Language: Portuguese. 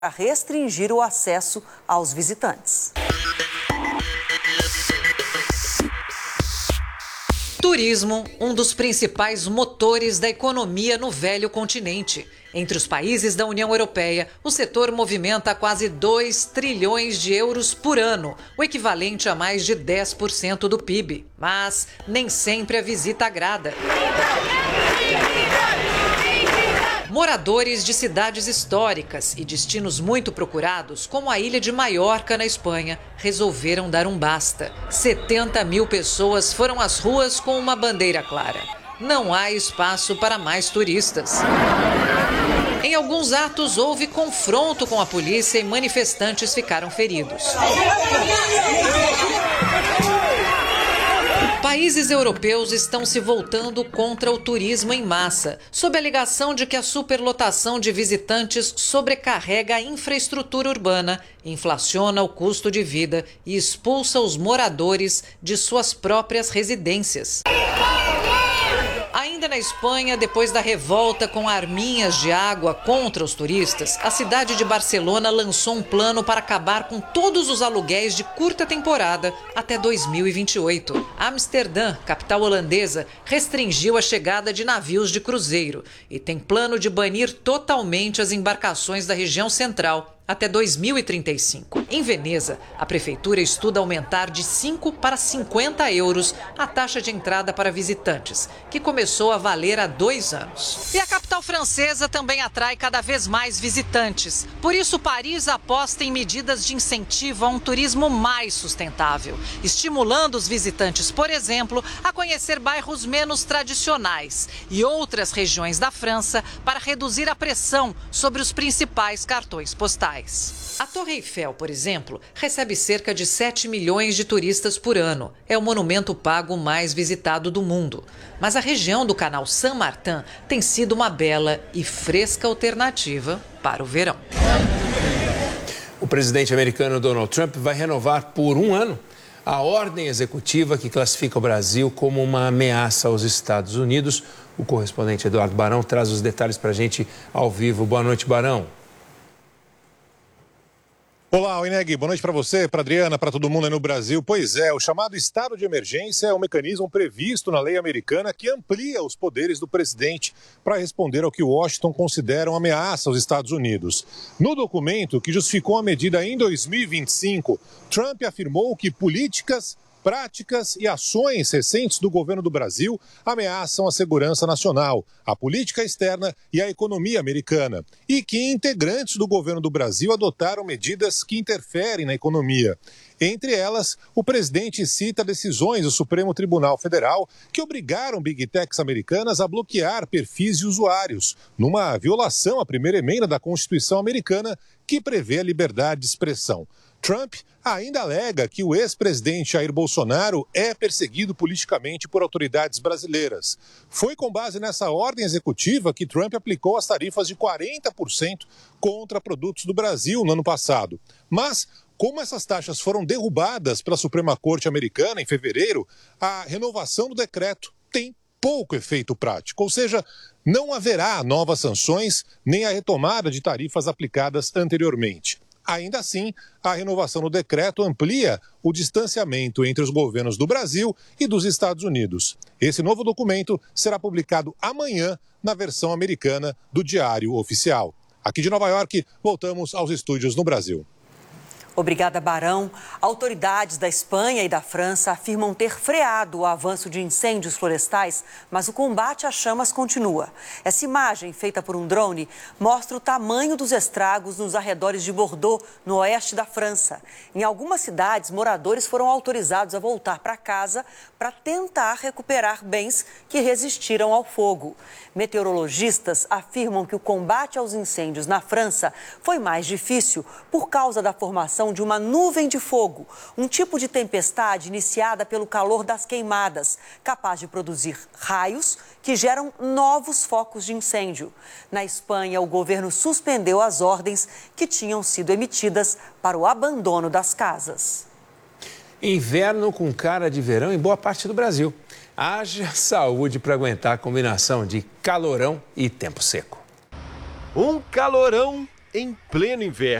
para restringir o acesso aos visitantes. Turismo, um dos principais motores da economia no velho continente. Entre os países da União Europeia, o setor movimenta quase 2 trilhões de euros por ano, o equivalente a mais de 10% do PIB. Mas nem sempre a visita agrada. Moradores de cidades históricas e destinos muito procurados, como a ilha de Maiorca, na Espanha, resolveram dar um basta. 70 mil pessoas foram às ruas com uma bandeira clara. Não há espaço para mais turistas. Em alguns atos, houve confronto com a polícia e manifestantes ficaram feridos. Países europeus estão se voltando contra o turismo em massa, sob a alegação de que a superlotação de visitantes sobrecarrega a infraestrutura urbana, inflaciona o custo de vida e expulsa os moradores de suas próprias residências. Ainda na Espanha, depois da revolta com arminhas de água contra os turistas, a cidade de Barcelona lançou um plano para acabar com todos os aluguéis de curta temporada até 2028. Amsterdã, capital holandesa, restringiu a chegada de navios de cruzeiro e tem plano de banir totalmente as embarcações da região central até 2035. Em Veneza, a prefeitura estuda aumentar de 5 para 50 euros a taxa de entrada para visitantes, que começou a valer há 2 anos. E a capital francesa também atrai cada vez mais visitantes. Por isso, Paris aposta em medidas de incentivo a um turismo mais sustentável, estimulando os visitantes, por exemplo, a conhecer bairros menos tradicionais e outras regiões da França para reduzir a pressão sobre os principais cartões postais. A Torre Eiffel, por exemplo, recebe cerca de 7 milhões de turistas por ano. É o monumento pago mais visitado do mundo. Mas a região do canal Saint-Martin tem sido uma bela e fresca alternativa para o verão. O presidente americano Donald Trump vai renovar por 1 ano a ordem executiva que classifica o Brasil como uma ameaça aos Estados Unidos. O correspondente Eduardo Barão traz os detalhes para a gente ao vivo. Boa noite, Barão. Olá, Ineg, boa noite para você, para Adriana, para todo mundo aí no Brasil. Pois é, o chamado estado de emergência é um mecanismo previsto na lei americana que amplia os poderes do presidente para responder ao que Washington considera uma ameaça aos Estados Unidos. No documento que justificou a medida em 2025, Trump afirmou que políticas, práticas e ações recentes do governo do Brasil ameaçam a segurança nacional, a política externa e a economia americana, e que integrantes do governo do Brasil adotaram medidas que interferem na economia. Entre elas, o presidente cita decisões do Supremo Tribunal Federal que obrigaram Big Techs americanas a bloquear perfis de usuários, numa violação à primeira emenda da Constituição americana que prevê a liberdade de expressão. Trump ainda alega que o ex-presidente Jair Bolsonaro é perseguido politicamente por autoridades brasileiras. Foi com base nessa ordem executiva que Trump aplicou as tarifas de 40% contra produtos do Brasil no ano passado. Mas, como essas taxas foram derrubadas pela Suprema Corte americana em fevereiro, a renovação do decreto tem pouco efeito prático, ou seja, não haverá novas sanções nem a retomada de tarifas aplicadas anteriormente. Ainda assim, a renovação do decreto amplia o distanciamento entre os governos do Brasil e dos Estados Unidos. Esse novo documento será publicado amanhã na versão americana do Diário Oficial. Aqui de Nova York, voltamos aos estúdios no Brasil. Obrigada, Barão. Autoridades da Espanha e da França afirmam ter freado o avanço de incêndios florestais, mas o combate às chamas continua. Essa imagem, feita por um drone, mostra o tamanho dos estragos nos arredores de Bordeaux, no oeste da França. Em algumas cidades, moradores foram autorizados a voltar para casa para tentar recuperar bens que resistiram ao fogo. Meteorologistas afirmam que o combate aos incêndios na França foi mais difícil por causa da formação de uma nuvem de fogo, um tipo de tempestade iniciada pelo calor das queimadas, capaz de produzir raios que geram novos focos de incêndio. Na Espanha, o governo suspendeu as ordens que tinham sido emitidas para o abandono das casas. Inverno com cara de verão em boa parte do Brasil. Haja saúde para aguentar a combinação de calorão e tempo seco. Um calorão em pleno inverno.